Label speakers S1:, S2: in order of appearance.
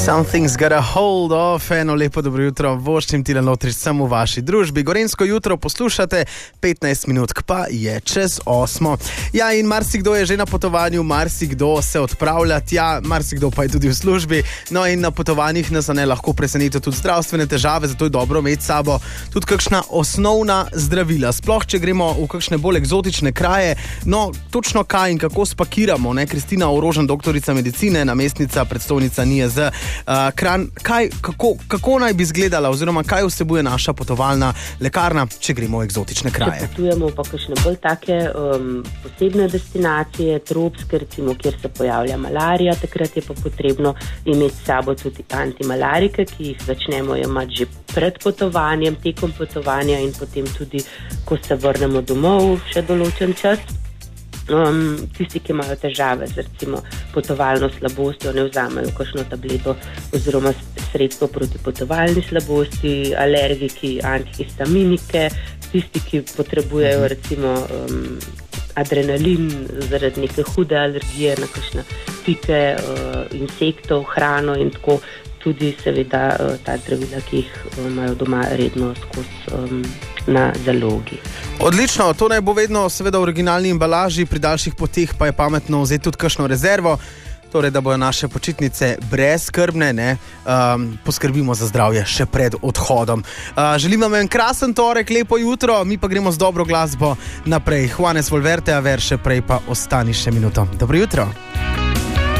S1: Something's got a hold of. Eno lepo dobro jutro, voščim Tilen Lotrič, sem v vaši družbi. Gorenjsko jutro poslušate, 15 minutk pa je čez 8. Ja, in marsikdo je že na potovanju, marsikdo se odpravlja tja, marsikdo pa je tudi v službi. No in na potovanjih nas lahko presenetijo tudi zdravstvene težave, zato je dobro imeti s sabo tudi kakšna osnovna zdravila. Sploh, če gremo v kakšne bolj eksotične kraje. No, točno kaj in kako spakiramo, ne? Kristina Orožen, doktorica medicine, namestnica, predstojnica NIJZ Kranj. Kako naj bi izgledala oziroma kaj vsebuje naša potovalna lekarna, če gremo v eksotične kraje?
S2: Če potujemo pa kakšne bolj take posebne destinacije, tropske recimo, kjer se pojavlja malarija, takrat je pa potrebno imeti s sabo tudi antimalarike, ki jih začnemo jemati že pred potovanjem, tekom potovanja in potem tudi, ko se vrnemo domov še določen čas. Tisti, ki imajo težave z recimo potovalno slabostjo, ne vzamejo kakšno tableto oziroma sredstvo proti potovalni slabosti, alergiki, antihistaminike, tisti, ki potrebujejo recimo adrenalin zaradi neke hude alergije na kakšne pike, insektov, hrano in tako tudi seveda ta zdravila, ki jih imajo doma redno skozi na zalogi.
S1: Odlično, to naj bo vedno seveda v originalni embalaži, pri daljših poteh pa je pametno vzeti tudi kakšno rezervo, torej da bojo naše počitnice brezskrbne, ne? Poskrbimo za zdravje še pred odhodom. Želim vam en krasen torek, lepo jutro, mi pa gremo z dobro glasbo naprej. Juanes Volverte, a ver še prej pa ostani še minuto. Dobro jutro.